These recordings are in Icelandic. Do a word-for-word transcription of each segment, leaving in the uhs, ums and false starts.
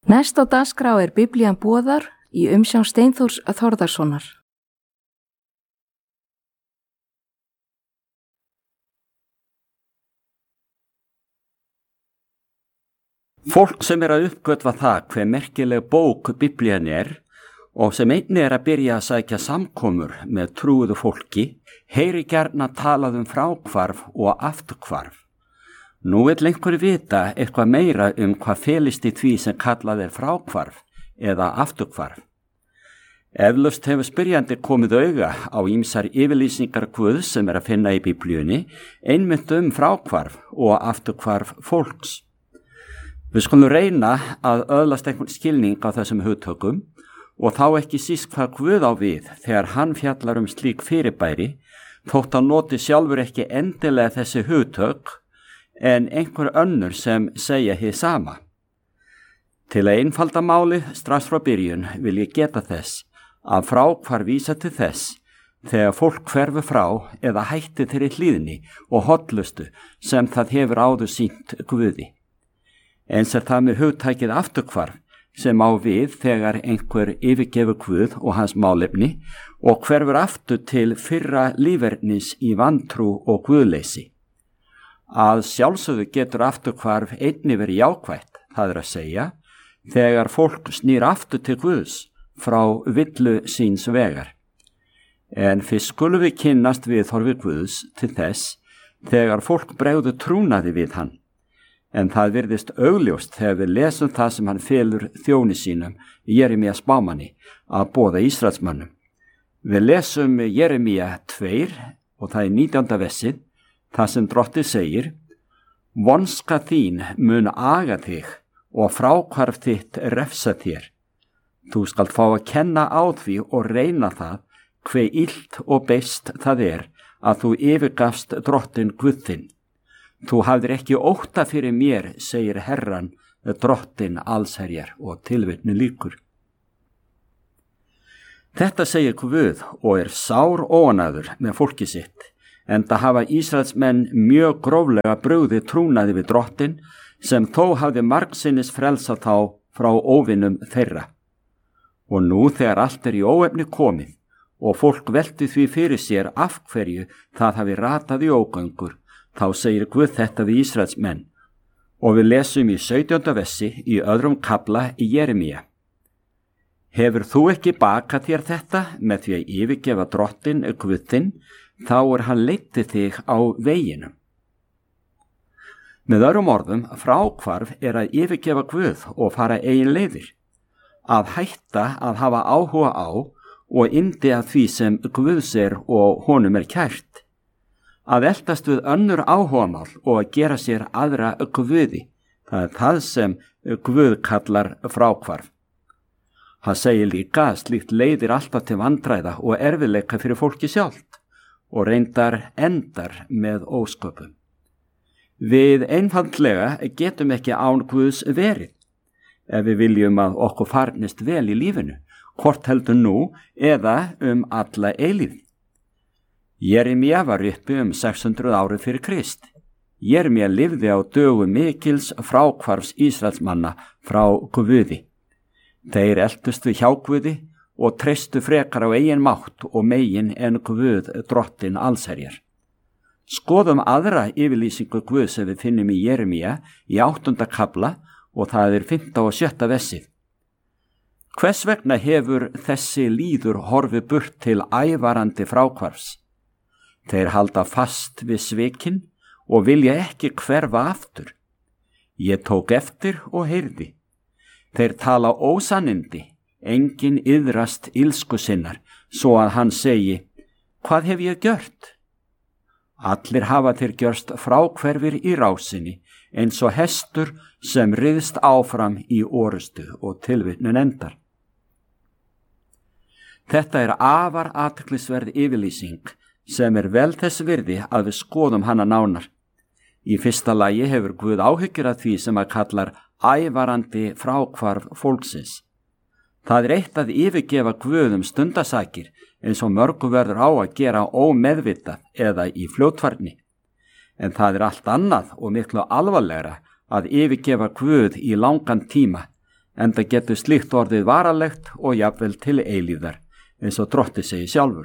Næst á dagskrá er Biblían boðar í umsjón Steinþórs Þórðarsonar. Fólk sem er að uppgötva það hve merkileg bók Biblían er og sem einnig er að byrja að sækja samkomur með trúuðu fólki, heyri gjarna talað um fráhvarf og afturhvarf. Nú vill einhver vita eitthvað meira um hvað felist í því sem kallað er fráhvarf eða afturhvarf. Eflaust hefur spyrjandi komið auga á ýmsar yfirlýsingar Guðs sem er að finna í Biblíunni, einmitt um fráhvarf og afturhvarf fólks. Við skulum reyna að öðlast einhvern skilning á þessum hugtökum og þá ekki síst hvað Guð á við þegar hann fjallar um slík fyrirbæri, þótt hann noti sjálfur ekki endilega þessi hugtök en einhver önnur sem segja hið sama. Til að einfalda málið strax frá byrjun vil ég geta þess að fráhvarf vísa til þess þegar fólk hverfur frá eða hætti þeirri hlýðni og hollustu sem það hefur áður sýnt Guði. Eins er það með hugtækið afturhvarf sem á við þegar einhver yfirgefur Guð og hans málefni og hverfur aftur til fyrra lífernis í vantrú og guðleysi. Að sjálfsögðu getur afturhvarf einnig verið jákvætt, það er að segja, þegar fólk snýr aftur til Guðs frá villu síns vegar. En fyrst skulum við kynnast viðhorfi Guðs til þess þegar fólk bregður trúnaði við hann. En það virðist augljóst þegar við lesum það sem hann felur þjóni sínum, Jeremías spámanni, að boða Ísraelsmönnum. Við lesum Jeremía tveir og það er nítjánda versið, það sem drottið segir: vonska þín mun aga þig og fráhvarf þitt refsa þér. Þú skalt fá að kenna á því og reyna það hve illt og beist það er að þú yfirgafst drottin Guð þinn. Þú hafðir ekki ótta fyrir mér, segir Herran, drottin allsherjar, og tilvitnu lýkur. Þetta segir Guð og er sár óánægður með fólki sitt, enda hafa Ísraelsmenn mjög gróflega brugðið trúnaði við drottin sem þó hafði margsinnis frelsað þá frá óvinum þeirra. Og nú þegar allt er í óefni komið og fólk velti því fyrir sér af hverju það hafi ratað í ógöngur, þá segir Guð þetta við Ísraelsmenn og við lesum í sautjánda versi í öðrum kafla í Jeremía. Hefur þú ekki bakað þér þetta með því að yfirgefa drottin Guð þinn, þá er hann leiddi þig á veginum. Með öðrum orðum, fráhvarf er að yfirgefa Guð og fara eigin leiðir, að hætta að hafa áhuga á og yndi að því sem Guðs er og honum er kært, að eltast við önnur áhugamál og að gera sér aðra guði, það er það sem Guð kallar fráhvarf. Hann segir líka að slíkt leiðir alltaf til vandræða og erfiðleika fyrir fólki sjálft og reyndar endar með ósköpum. Við einfaldlega getum ekki án Guðs verið, ef við viljum að okkur farnist vel í lífinu, hvort heldur nú eða um alla eilífð. Jeremía var uppi um sex hundruð ári fyrir Krist. Jeremía lifði á dögum mikils fráhvarfs Ísraelsmanna frá Guði. Þeir eltust við hjá Guði og treystu frekar á eigin mátt og megin en Guð drottin allsherjar. Skoðum aðra yfirlýsingu Guð sem við finnum í Jeremía í áttunda kafla og það er fimmta og sjötta versið. Hvers vegna hefur þessi líður horfið burt til ævarandi fráhvarfs? Þeir halda fast við svikin og vilja ekki hverfa aftur. Ég tók eftir og heyrði. Þeir tala ósannindi, enginn iðrast ilsku sinnar, svo að hann segi: hvað hef ég gjört? Allir hafa þeir gjörst fráhverfir í rásinni, eins og hestur sem riðst áfram í orustu, og tilvitnun endar. Þetta er afar athyglisverð yfirlýsing sem er vel þess virði að við skoðum hana nánar. Í fyrsta lagi hefur Guð áhyggjur af því sem að kallar ævarandi fráhvarf fólksins. Það er eitt að yfirgefa Guð um stundasakir eins og mörgu verður á að gera ómeðvitað eða í fljótfærni. En það er allt annað og miklu alvarlegra að yfirgefa Guð í langan tíma enda getur slíkt orðið varalegt og jafnvel til eilífðar, eins og Drottinn segir sjálfur.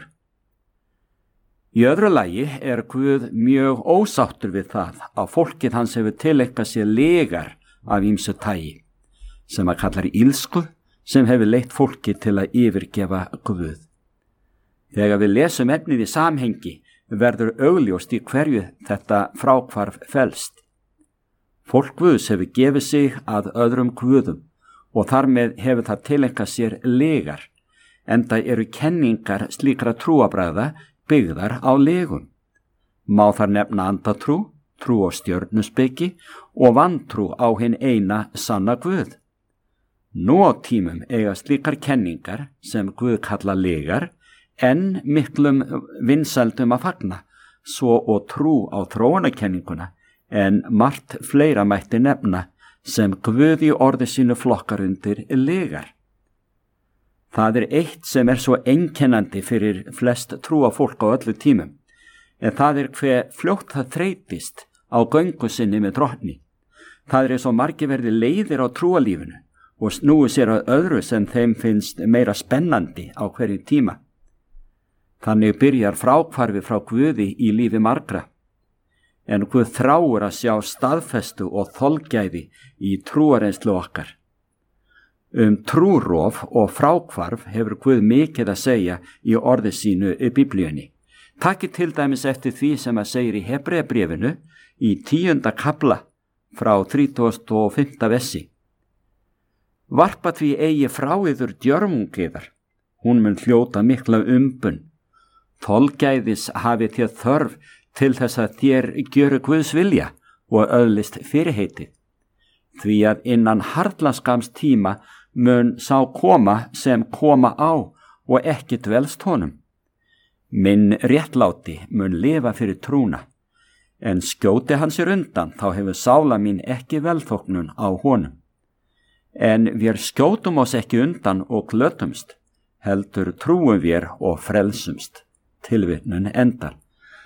Í öðru lagi er Guð mjög ósáttur við það að fólkið hans hefur tileinkað sér legar af ýmsu tagi, sem að kallar ílsku, sem hefur leitt fólki til að yfirgefa Guð. Þegar við lesum efnið í samhengi verður augljóst í hverju þetta fráhvarf felst. Fólk Guðs hefur gefið sig að öðrum guðum og þar með hefur það tileinkað sér legar, enda eru kenningar slíkra trúarbragða byggðar á legum. Má þar nefna andatrú, trú á stjörnuspeki og vantrú á hinn eina sanna Guð. Nú á tímum eiga slíkar kenningar sem Guð kalla legar en miklum vinsældum að fagna, svo og trú á þróunarkenninguna, en margt fleira mætti nefna sem Guð í orði sínu flokkar undir legar. Það er eitt sem er svo einkennandi fyrir flest trúa fólk á öllu tímum, en það er hve fljótt það þreytist á göngu sinni með Drottni. Það er eins og margir verði leiðir á trúalífinu og snúi sér að öðru sem þeim finnst meira spennandi á hverju tíma. Þannig byrjar fráhvarfi frá Guði í lífi margra. En Guð þráir að sjá staðfestu og þolgæði í trúareynslu okkar. Um trúrof og fráhvarf hefur Guð mikið að segja í orði sínu í Biblíunni. Takið til dæmis eftir því sem að segir í Hebreabréfinu í tíunda kafla frá þrítugasta og fimmta versi. Varpa því eigi frá yður djörfungiðar, hún mun hljóta mikla umbun. Þolgæðis hafið þér þörf til þess að þér gjöru Guðs vilja og öðlist fyrirheitið. Því að innan harðlanskams tíma mun sá koma sem koma á og ekki dvelst honum. Minn réttláti mun lifa fyrir trúna, en skjóti hann sér undan þá hefur sála mín ekki velþóknun á honum. En við skjótum oss ekki undan og glötumst, heldur trúum við og frelsumst. Tilvitnun endar.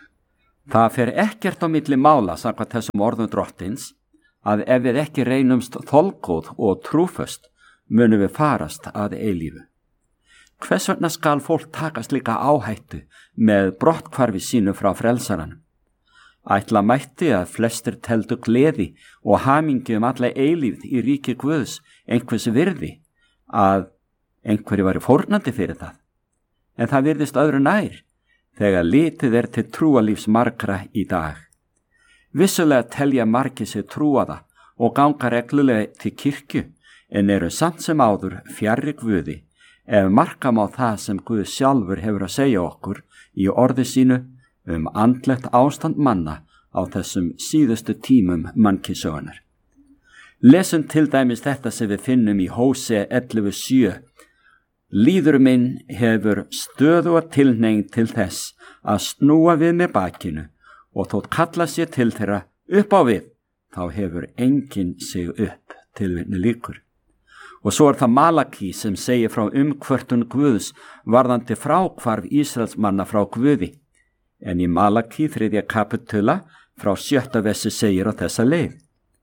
Það fer ekkert á milli mála samkvæmt þessum orðum Drottins að ef við ekki reynumst þolgóð og trúföst munum við farast að eilífu. Hvers vegna skal fólk taka slíka áhættu með brotthvarfi sínu frá frelsaranum? Ætla mætti að flestir teldu gleði og hamingju um alla eilífð í ríki Guðs einhvers virði að einhverju væri fórnandi fyrir það. En það virðist öðru nær þegar litið er til trúalífs margra í dag. Vissulega telja margir sig trúaða og ganga reglulega til kirkju, en eru samt sem áður fjarri Guði, ef marka má það sem Guð sjálfur hefur að segja okkur í orði sínu um andlegt ástand manna á þessum síðustu tímum mannkynssögunnar. Lesum til dæmis þetta sem við finnum í Hósea ellefu sjö. Líður minn hefur stöðuga tilhneiging til þess að snúa við með bakinu og þótt kalla sér til þeirra upp á við, þá hefur enginn sig upp, tilvitnun lýkur. Og svo er það Malaki sem segir frá umkvörtun Guðs varðandi fráhvarf Ísraelsmanna frá Guði. En í Malaki þriðja kapitula frá sjötta versi segir á þessa leið.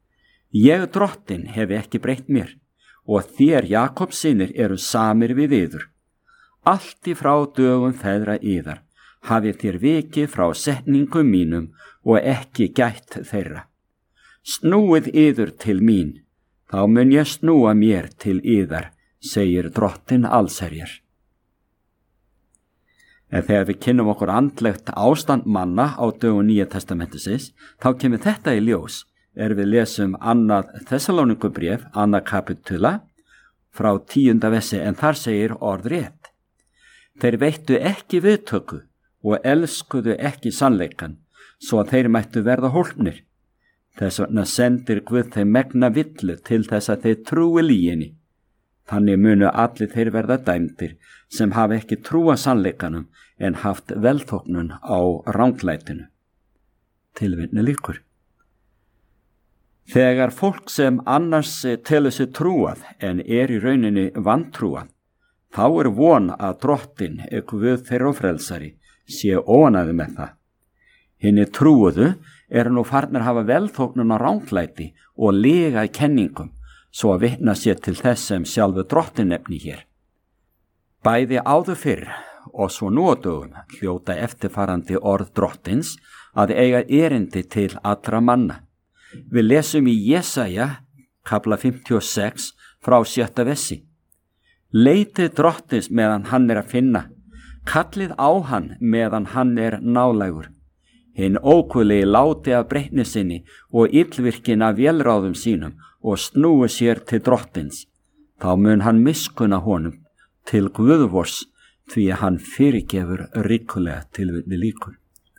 Ég Drottinn hef ekki breytt mér, og þér Jakobs synir eru samir við yður. Allt í frá dögum feðra yðar hafið þér vikið frá setningum mínum og ekki gætt þeirra. Snúið yður til mín, þá mun ég snúa mér til yðar, segir Drottinn allsherjar. En þegar við kynnum okkur andlegt ástand manna á dögum Nýja testamentisins, þá kemur þetta í ljós. Er við lesum annað Þessalónikubréf, annað kapitula, frá tíunda versi, en þar segir orðrétt. Þeir veittu ekki viðtöku og elskuðu ekki sannleikan, svo að þeir mættu verða hólpnir. Þess vegna sendir Guð þeim megna villu til þess að þeir trúi lyginni. Þannig munu allir þeir verða dæmdir sem hafa ekki trúa sannleikanum en haft velþóknun á ranglætinu. Tilvitnun lýkur. Þegar fólk sem annars telur sig trúað en er í rauninni vantrúað, þá er von að Drottinn, Guð þeirra og frelsari, sé óánægður með það. Hinir trúuðu eru nú farnir hafa velþóknun á ranglæti og lega í kenningum, svo að vitna sér til þess sem sjálfu drottin nefni hér. Bæði áður fyrr og svo nú á dögum hljóta eftirfarandi orð drottins að eiga erindi til allra manna. Við lesum í Jesaja, kafla fimmtíu og sex, frá sjötta vessi. Leitið drottins meðan hann er að finna, kallið á hann meðan hann er nálægur. Hinn ókvöli láti af breytni sinni og illvirkin af vélráðum sínum og snúi sér til drottins. Þá mun hann miskunna honum til Guðvors, því að hann fyrirgefur ríkulega tilvilni líkur.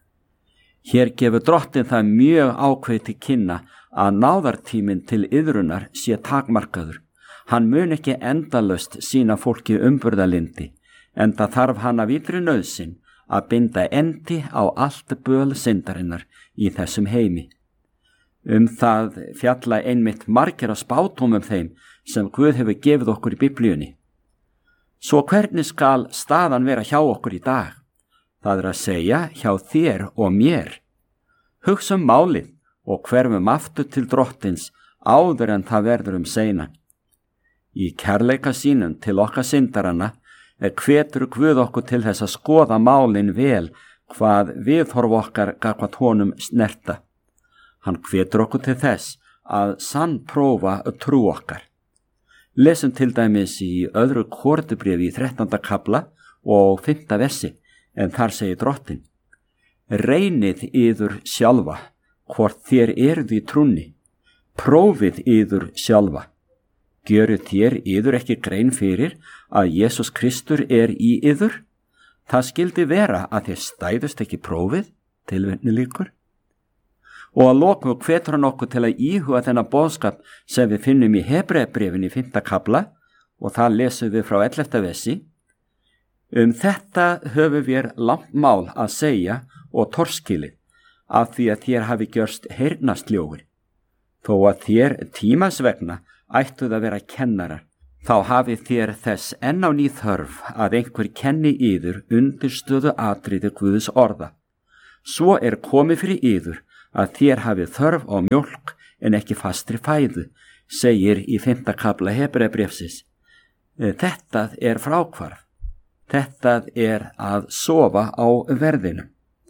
Hér gefur drottin það mjög ákveðið til kynna að náðartíminn til iðrunar sé takmarkaður. Hann mun ekki endalaust sína fólki umburðalindi, enda þarf hann að vitri nauðsyn að binda endi á allt böl syndarinnar í þessum heimi. Um það fjalla einmitt margir af spádómum þeim sem Guð hefur gefið okkur í Biblíunni. Svo hvernig skal staðan vera hjá okkur í dag? Það er að segja hjá þér og mér. Hugsum málið og hverfum aftur til drottins áður en það verður um seinan. Í kærleika sínum til okkar syndaranna er hvetur Guð okkur til þess að skoða málin vel hvað viðhorf okkar gagnvart honum snerta. Hann hvetur okkur til þess að sannprófa trú okkar. Lesum til dæmis í öðru Korintubréfi í þrettánda kafla og fimmta vessi, en þar segir drottin: Reynið yður sjálfa, hvort þér eruð í trúnni, prófið yður sjálfa. Gjöruð þér yður ekki grein fyrir að Jesús Kristur er í yður? Það skildi vera að þér stæðust ekki prófið, tilvitni líkur. Og að lokum hvetur hann okkur til að íhuga þennan boðskap sem við finnum í Hebreabréfinu í fimmta kafla, og það lesum við frá ellefta vessi. Um þetta höfum við langt mál að segja og torskilið, af því að þér hafi gjörst heyrnarsljóir. Þó að þér tímans vegna ættuð að vera kennarar, þá hafi þér þess enn á ný þörf að einhver kenni yður undirstöðu atriði Guðs orða. Svo er komið fyrir yður að þér hafi þörf á mjólk en ekki fastri fæðu, segir í fimmta kafla Hebreabréfsins. Þetta er fráhvarf. Þetta er að sofa á verðinu.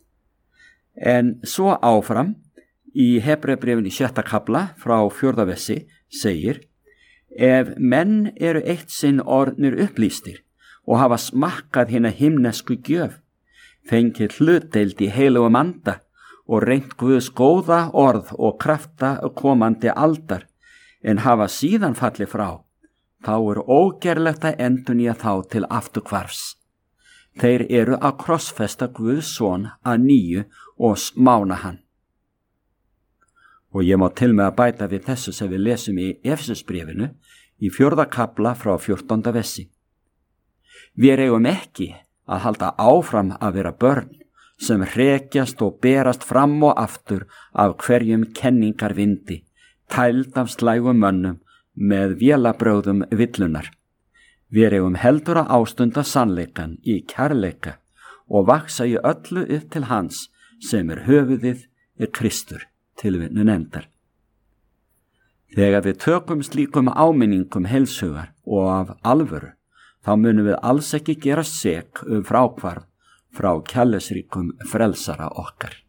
En svo áfram í Hebreabréfinu í sjötta kafla frá fjórða vessi segir: Ef menn eru eitt sinn orðnir upplýstir og hafa smakkað hina himnesku gjöf, fengið hlutdeild í heilugum anda og reynt Guðs góða orð og krafta komandi aldar, en hafa síðan fallið frá, þá er ógerlegt að endurnýja þá til afturhvarfs. Þeir eru að krossfesta Guðs son að nýju og smána hann. Og ég má til með að bæta við þessu sem við lesum í Efesusbréfinu í fjórða kafla frá fjórtánda vessi. Við eigum ekki að halda áfram að vera börn sem hrekjast og berast fram og aftur af hverjum kenningarvindi, tæld af slægum mönnum með vélabrögðum villunar. Við eigum heldur að ástunda sannleikan í kærleika og vaksa í öllu upp til hans sem er höfuðið er Kristur, tilvitnun endar. Þegar við tökum slíkum áminningum heilshugar og af alvöru, þá munum við alls ekki gera sek um fráhvarf frá kærleiksríkum frelsara okkar.